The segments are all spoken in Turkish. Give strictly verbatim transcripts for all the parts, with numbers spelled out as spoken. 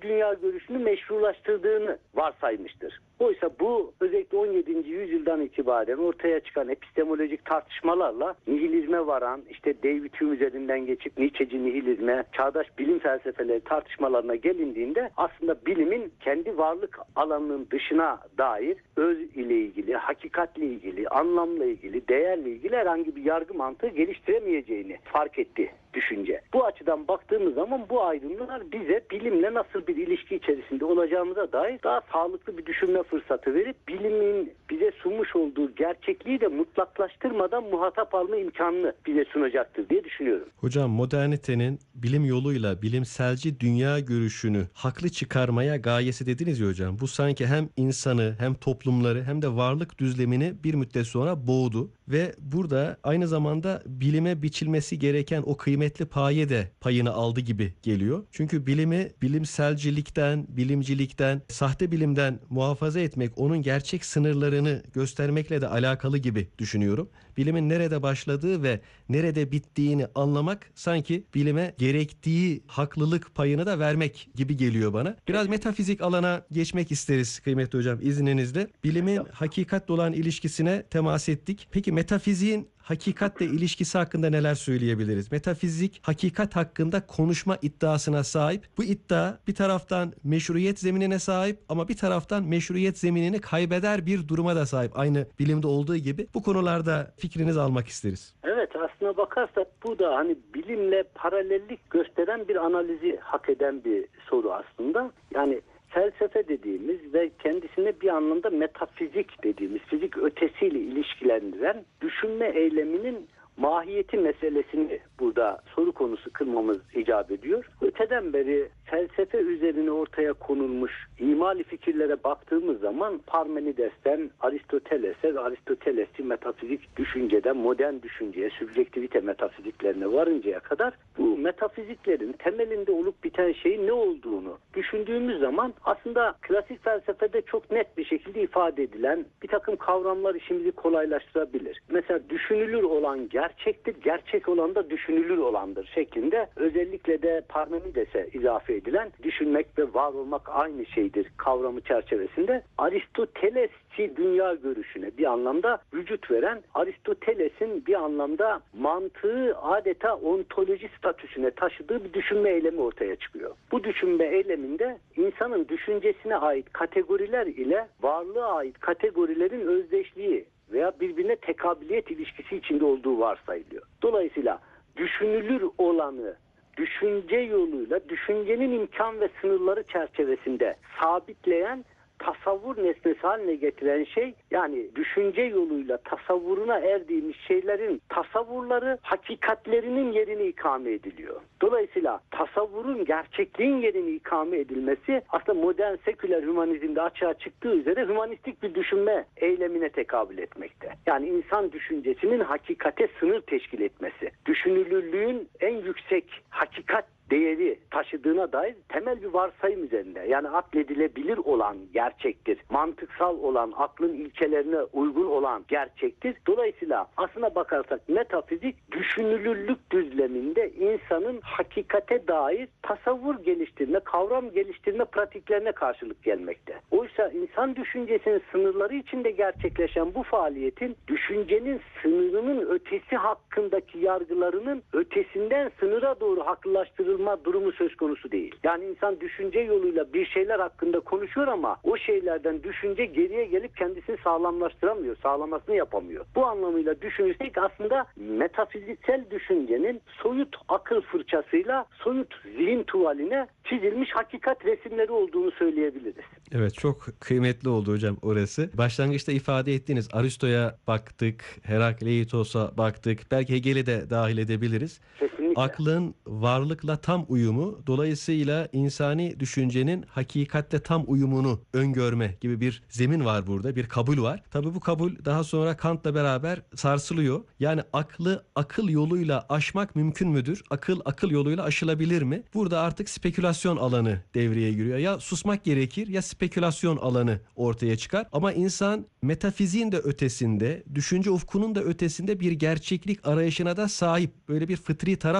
dünya görüşünü meşrulaştırdığını varsaymıştır. Oysa bu özellikle on yedinci yüzyıldan itibaren ortaya çıkan epistemolojik tartışmalarla nihilizme varan, işte David Hume üzerinden geçip Nietzscheci nihilizme, çağdaş bilim felsefeleri tartışmalarına gelindiğinde aslında bilimin kendi varlık alanının dışına dair öz ile ilgili, hakikatle ilgili, anlamla ilgili, değerle ilgili herhangi bir yargı mantığı geliştiremeyeceğini fark etti düşünce. Bu açıdan baktığımız zaman bu ayrımlar bize bilimle nasıl bir ilişki içerisinde olacağımıza dair daha sağlıklı bir düşünme fırsatı verip bilimin bize sunmuş olduğu gerçekliği de mutlaklaştırmadan muhatap alma imkanını bize sunacaktır diye düşünüyorum. Hocam, modernitenin bilim yoluyla bilimselci dünya görüşünü haklı çıkarmaya gayesi dediniz ya hocam. Bu sanki hem insanı hem toplumları hem de varlık düzlemini bir müddet sonra boğdu ve burada aynı zamanda bilime biçilmesi gereken o kıymetli paye de payını aldı gibi geliyor. Çünkü bilimi bilimselcilikten, bilimcilikten, sahte bilimden muhafaza etmek, onun gerçek sınırlarını göstermekle de alakalı gibi düşünüyorum. Bilimin nerede başladığı ve nerede bittiğini anlamak sanki bilime gerektiği haklılık payını da vermek gibi geliyor bana. Biraz metafizik alana geçmek isteriz kıymetli hocam izninizle. Bilimin hakikatle olan ilişkisine temas ettik. Peki metafiziğin hakikatle ilişkisi hakkında neler söyleyebiliriz? Metafizik hakikat hakkında konuşma iddiasına sahip. Bu iddia bir taraftan meşruiyet zeminine sahip ama bir taraftan meşruiyet zeminini kaybeder bir duruma da sahip. Aynı bilimde olduğu gibi. Bu konularda fikrinizi almak isteriz. Evet, aslına bakarsak bu da hani bilimle paralellik gösteren bir analizi hak eden bir soru aslında. Yani felsefe dediğimiz ve kendisine bir anlamda metafizik dediğimiz fizik ötesiyle ilişkilendiren düşünme eyleminin mahiyeti meselesini burada soru konusu kılmamız icap ediyor. Öteden beri felsefe üzerine ortaya konulmuş imali fikirlere baktığımız zaman Parmenides'ten Aristoteles'e ve Aristoteles'i metafizik düşünceden modern düşünceye, sübjektivite metafiziklerine varıncaya kadar bu metafiziklerin temelinde olup biten şeyin ne olduğunu düşündüğümüz zaman aslında klasik felsefede çok net bir şekilde ifade edilen bir takım kavramlar işimizi kolaylaştırabilir. Mesela düşünülür olan gerçektir, gerçek olan da düşünülür olandır şeklinde özellikle de Parmenides'e izafe edilen düşünmek ve var olmak aynı şeydir kavramı çerçevesinde Aristotelesçi dünya görüşüne bir anlamda vücut veren, Aristoteles'in bir anlamda mantığı adeta ontoloji statüsüne taşıdığı bir düşünme eylemi ortaya çıkıyor. Bu düşünme eyleminde insanın düşüncesine ait kategoriler ile varlığa ait kategorilerin özdeşliği veya birbirine tekabiliyet ilişkisi içinde olduğu varsayılıyor. Dolayısıyla düşünülür olanı düşünce yoluyla düşüncenin imkan ve sınırları çerçevesinde sabitleyen, tasavvur nesnesi haline getiren şey, yani düşünce yoluyla tasavvuruna erdiğimiz şeylerin tasavvurları hakikatlerinin yerini ikame ediliyor. Dolayısıyla tasavvurun gerçekliğin yerini ikame edilmesi aslında modern seküler hümanizmde açığa çıktığı üzere hümanistik bir düşünme eylemine tekabül etmekte. Yani insan düşüncesinin hakikate sınır teşkil etmesi, düşünülürlüğün en yüksek hakikat değeri taşıdığına dair temel bir varsayım üzerinde. Yani akledilebilir olan gerçektir. Mantıksal olan, aklın ilkelerine uygun olan gerçektir. Dolayısıyla aslına bakarsak metafizik düşünülürlük düzleminde insanın hakikate dair tasavvur geliştirme, kavram geliştirme pratiklerine karşılık gelmekte. Oysa insan düşüncesinin sınırları içinde gerçekleşen bu faaliyetin düşüncenin sınırının ötesi hakkındaki yargılarının ötesinden sınıra doğru haklılaştırılması durumu söz konusu değil. Yani insan düşünce yoluyla bir şeyler hakkında konuşuyor ama o şeylerden düşünce geriye gelip kendisini sağlamlaştıramıyor, sağlamasını yapamıyor. Bu anlamıyla düşünürsek aslında metafiziksel düşüncenin soyut akıl fırçasıyla soyut zihin tuvaline çizilmiş hakikat resimleri olduğunu söyleyebiliriz. Evet, çok kıymetli oldu hocam orası. Başlangıçta ifade ettiğiniz Aristo'ya baktık, Herakleitos'a baktık, belki Hegel'i de dahil edebiliriz. Kesinlikle. Aklın varlıkla tam uyumu, dolayısıyla insani düşüncenin hakikatte tam uyumunu öngörme gibi bir zemin var burada, bir kabul var. Tabii bu kabul daha sonra Kant'la beraber sarsılıyor. Yani aklı akıl yoluyla aşmak mümkün müdür? Akıl akıl yoluyla aşılabilir mi? Burada artık spekülasyon alanı devreye giriyor. Ya susmak gerekir ya spekülasyon alanı ortaya çıkar. Ama insan metafiziğin de ötesinde, düşünce ufkunun da ötesinde bir gerçeklik arayışına da sahip. Böyle bir fıtri taraf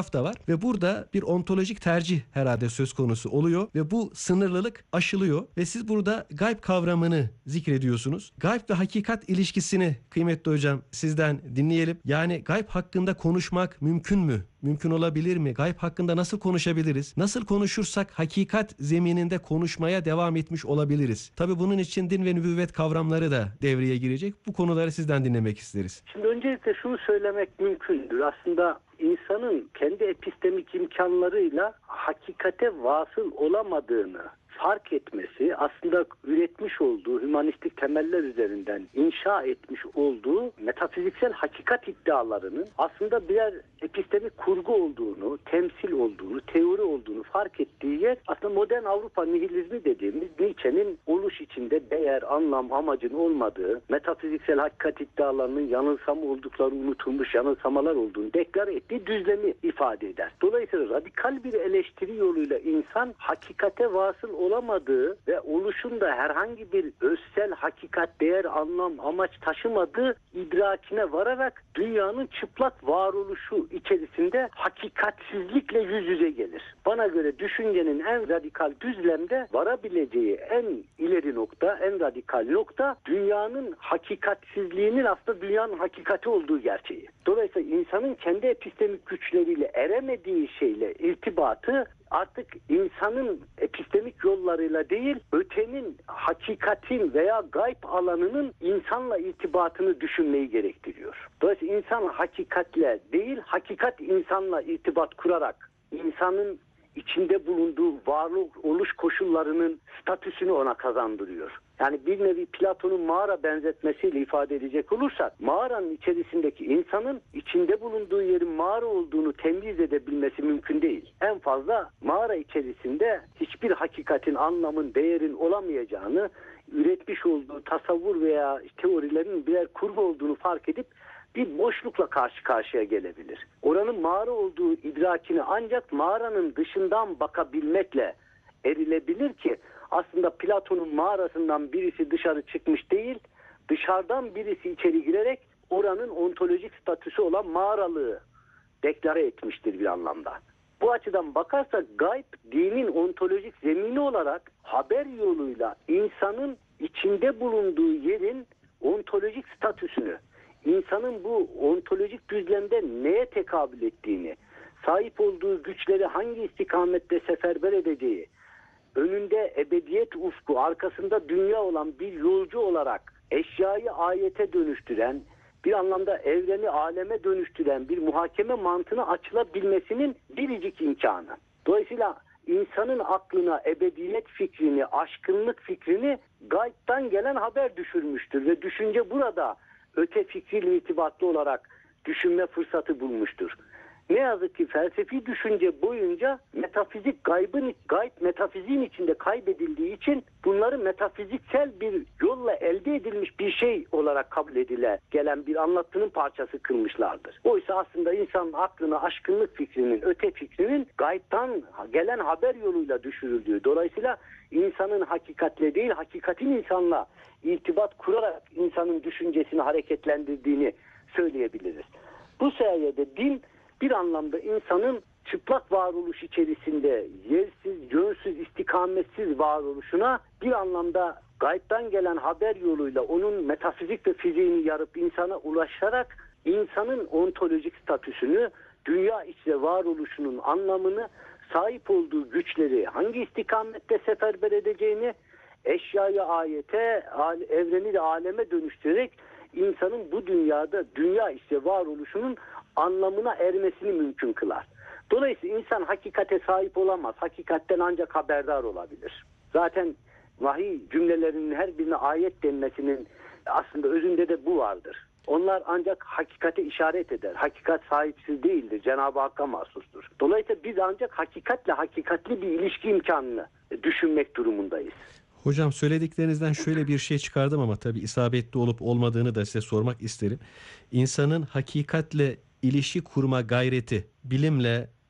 taraf da var ve burada bir ontolojik tercih herhalde söz konusu oluyor ve bu sınırlılık aşılıyor ve siz burada gayb kavramını zikrediyorsunuz. Gayb ve hakikat ilişkisini kıymetli hocam sizden dinleyelim. Yani gayb hakkında konuşmak mümkün mü? Mümkün olabilir mi? Gayb hakkında nasıl konuşabiliriz? Nasıl konuşursak hakikat zemininde konuşmaya devam etmiş olabiliriz? Tabii bunun için din ve nübüvvet kavramları da devreye girecek. Bu konuları sizden dinlemek isteriz. Şimdi öncelikle şunu söylemek mümkündür. Aslında insanın kendi epistemik imkanlarıyla hakikate vasıl olamadığını fark etmesi, aslında üretmiş olduğu hümanistik temeller üzerinden inşa etmiş olduğu metafiziksel hakikat iddialarının aslında birer epistemik kurgu olduğunu, temsil olduğunu, teori olduğunu fark ettiği yer aslında modern Avrupa nihilizmi dediğimiz Nietzsche'nin oluş içinde değer, anlam, amacın olmadığı, metafiziksel hakikat iddialarının yanılsama oldukları unutulmuş yanılsamalar olduğunu deklar ettiği düzlemi ifade eder. Dolayısıyla radikal bir eleştiri yoluyla insan hakikate vasıl olamadığı ve oluşunda herhangi bir özsel hakikat, değer, anlam, amaç taşımadığı idrakine vararak dünyanın çıplak varoluşu içerisinde hakikatsizlikle yüz yüze gelir. Bana göre düşüncenin en radikal düzlemde varabileceği en ileri nokta, en radikal nokta dünyanın hakikatsizliğinin aslında dünyanın hakikati olduğu gerçeği. Dolayısıyla insanın kendi epistemik güçleriyle eremediği şeyle irtibatı artık insanın epistemik yollarıyla değil, ötenin, hakikatin veya gayb alanının insanla irtibatını düşünmeyi gerektiriyor. Dolayısıyla insan hakikatle değil, hakikat insanla irtibat kurarak insanın içinde bulunduğu varlık oluş koşullarının statüsünü ona kazandırıyor. Yani bir nevi Platon'un mağara benzetmesiyle ifade edecek olursak, mağaranın içerisindeki insanın içinde bulunduğu yerin mağara olduğunu temyiz edebilmesi mümkün değil. En fazla mağara içerisinde hiçbir hakikatin, anlamın, değerin olamayacağını, üretmiş olduğu tasavvur veya teorilerin birer kurgu olduğunu fark edip bir boşlukla karşı karşıya gelebilir. Oranın mağara olduğu idrakini ancak mağaranın dışından bakabilmekle erilebilir ki aslında Platon'un mağarasından birisi dışarı çıkmış değil, dışarıdan birisi içeri girerek oranın ontolojik statüsü olan mağaralığı deklare etmiştir bir anlamda. Bu açıdan bakarsak gayb dinin ontolojik zemini olarak haber yoluyla insanın içinde bulunduğu yerin ontolojik statüsünü, İnsanın bu ontolojik düzlemde neye tekabül ettiğini, sahip olduğu güçleri hangi istikamette seferber edeceği, önünde ebediyet ufku, arkasında dünya olan bir yolcu olarak eşyayı ayete dönüştüren, bir anlamda evreni aleme dönüştüren bir muhakeme mantığına açılabilmesinin biricik imkanı. Dolayısıyla insanın aklına ebediyet fikrini, aşkınlık fikrini gaybtan gelen haber düşürmüştür ve düşünce burada öte fikriyle irtibatlı olarak düşünme fırsatı bulmuştur. Ne yazık ki felsefi düşünce boyunca metafizik gaybın, gayb metafiziğin içinde kaybedildiği için bunları metafiziksel bir yolla elde edilmiş bir şey olarak kabul edile gelen bir anlatının parçası kılmışlardır. Oysa aslında insanın aklına aşkınlık fikrinin, öte fikrinin gaybtan gelen haber yoluyla düşürüldüğü. Dolayısıyla insanın hakikatle değil, hakikatin insanla irtibat kurarak insanın düşüncesini hareketlendirdiğini söyleyebiliriz. Bu sayede din bir anlamda insanın çıplak varoluş içerisinde yersiz, yönsüz, istikametsiz varoluşuna bir anlamda gaybden gelen haber yoluyla onun metafizik ve fiziğini yarıp insana ulaşarak insanın ontolojik statüsünü, dünya içinde varoluşunun anlamını, sahip olduğu güçleri hangi istikamette seferber edeceğini, eşyayı ayete, evreni de aleme dönüştürerek insanın bu dünyada dünya işte varoluşunun anlamına ermesini mümkün kılar. Dolayısıyla insan hakikate sahip olamaz. Hakikatten ancak haberdar olabilir. Zaten vahiy cümlelerinin her birine ayet denmesinin aslında özünde de bu vardır. Onlar ancak hakikate işaret eder. Hakikat sahipsiz değildir. Cenab-ı Hakk'a mahsustur. Dolayısıyla biz ancak hakikatle hakikatli bir ilişki imkanını düşünmek durumundayız. Hocam söylediklerinizden şöyle bir şey çıkardım ama tabii isabetli olup olmadığını da size sormak isterim. İnsanın hakikatle ilişki kurma gayreti bilimle,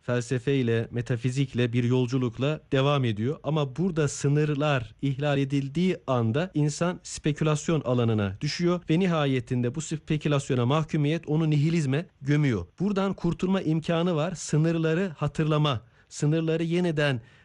felsefeyle, metafizikle, bir yolculukla devam ediyor. Ama burada sınırlar ihlal edildiği anda insan spekülasyon alanına düşüyor ve nihayetinde bu spekülasyona mahkumiyet onu nihilizme gömüyor. Buradan kurtulma imkanı var. Sınırları hatırlama, sınırları yeniden